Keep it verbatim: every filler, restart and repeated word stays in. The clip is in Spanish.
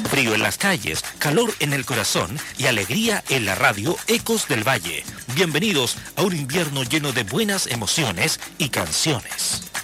Frío en las calles, calor en el corazón y alegría en la radio Ecos del Valle. Bienvenidos a un invierno lleno de buenas emociones y canciones.